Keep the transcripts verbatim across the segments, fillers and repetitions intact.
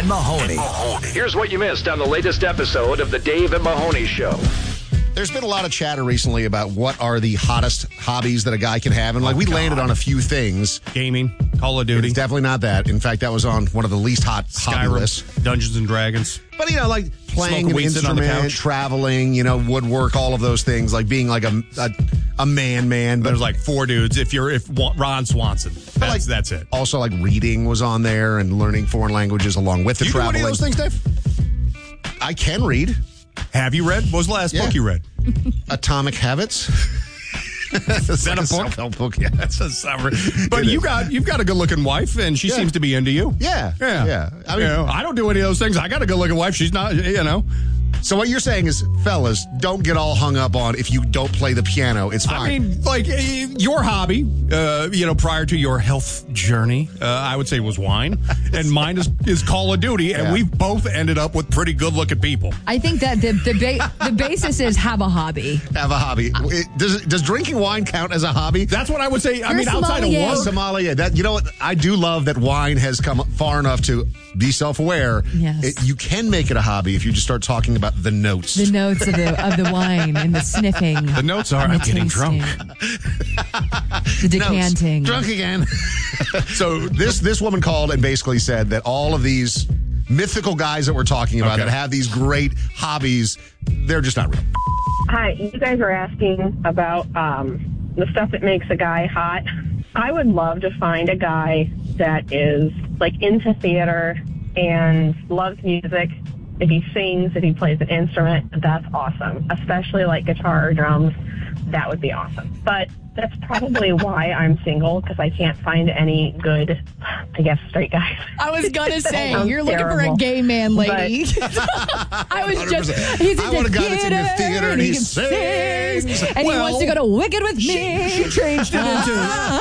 and Mahoney. Here's what you missed on the latest episode of the Dave and Mahoney Show. There's been a lot of chatter recently about what are the hottest hobbies that a guy can have. And like, we landed on a few things. Gaming, Call of Duty. It's definitely not that. In fact, that was on one of the least hot hobby lists. Dungeons and Dragons. But, you know, like playing an instrument, traveling, you know, woodwork, all of those things, like being like a a, a man man. But there's like four dudes. If you're if Ron Swanson, that's, like, that's it. Also, like reading was on there and learning foreign languages along with the you traveling. Do any of those things, Dave? I can read. Have you read? What was the last yeah. book you read? Atomic Habits. Is that like a book? Self-help book, yeah. That's a summer. But it you is. got you've got a good looking wife, and she yeah. seems to be into you. Yeah, yeah, yeah. I mean, you know, I don't do any of those things. I got a good looking wife. She's not, you know. So what you're saying is, fellas, don't get all hung up on if you don't play the piano. It's fine. I mean, like, your hobby, uh, you know, prior to your health journey, uh, I would say was wine. And mine is, is Call of Duty. And yeah. we've both ended up with pretty good-looking people. I think that the the, ba- the basis is have a hobby. Have a hobby. It, does does drinking wine count as a hobby? That's what I would say. I You're mean, outside of work. Somalia. That, you know what? I do love that wine has come far enough to be self-aware. Yes. It, you can make it a hobby if you just start talking about the notes. The notes of the of the wine and the sniffing. The notes are, I'm getting drunk. The decanting. Notes. Drunk again. So this this woman called and basically said that all of these mythical guys that we're talking about okay. that have these great hobbies, they're just not real. Hi, you guys are asking about um, the stuff that makes a guy hot. I would love to find a guy that is like into theater and loves music. If he sings, if he plays an instrument, that's awesome. Especially like guitar or drums, that would be awesome. But that's probably why I'm single, because I can't find any good, I guess, straight guys. I was going to say, you're looking terrible. for a gay man, lady. I was just, he's into I want a guy theater, that's into theater and, and he, he sings. sings. And well, he wants to go to Wicked with me. She, she changed it into...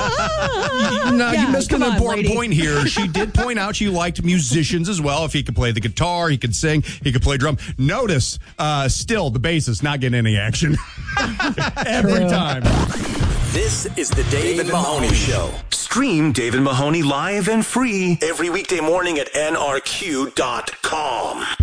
no, yeah, you missed an on, important lady. point here. She did point out she liked musicians as well. If he could play the guitar, he could sing, he could play drum. Notice, uh, still, the bassist not getting any action. Every True. time. This is the Dave and Mahoney Show. Stream Dave and Mahoney live and free every weekday morning at N R Q dot com.